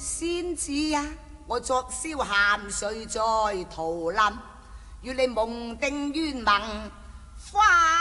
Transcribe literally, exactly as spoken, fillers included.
仙子啊，我昨宵咸睡在桃林，與你夢定願盟花